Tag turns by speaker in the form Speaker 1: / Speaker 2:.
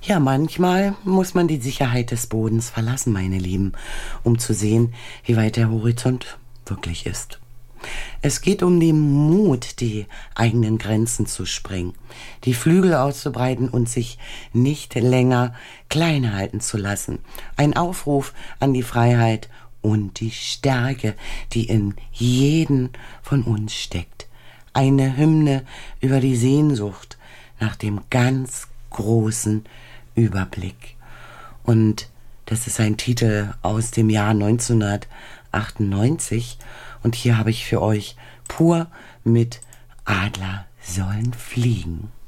Speaker 1: Ja, manchmal muss man die Sicherheit des Bodens verlassen, meine Lieben, um zu sehen, wie weit der Horizont wirklich ist. Es geht um den Mut, die eigenen Grenzen zu sprengen, die Flügel auszubreiten und sich nicht länger klein halten zu lassen. Ein Aufruf an die Freiheit und die Stärke, die in jedem von uns steckt. Eine Hymne über die Sehnsucht nach dem ganz großen Überblick. Und das ist ein Titel aus dem Jahr 1998. Und hier habe ich für euch Pur mit Adler sollen fliegen.